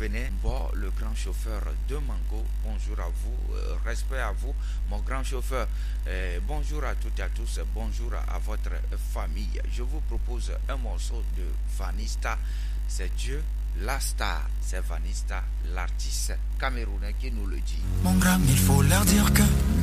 venez, bon, le grand chauffeur de Mango, bonjour à vous, respect à vous, mon grand chauffeur. Bonjour à toutes et à tous, bonjour à votre famille. Je vous propose un morceau de Vanista, c'est Dieu la star, c'est Vanista, l'artiste camerounais qui nous le dit. Mon gramme, il faut leur dire que